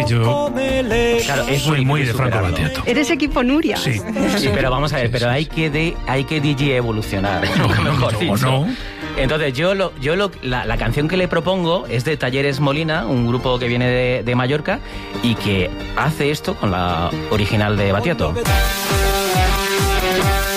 Yo Claro, es soy muy de Franco superarlo. Battiato. Eres equipo Nuria. Sí. Sí, pero vamos a ver, pero hay que DJ evolucionar, mejor dicho. O no. Entonces la canción que le propongo es de Talleres Molina, un grupo que viene de Mallorca y que hace esto con la original de Battiato.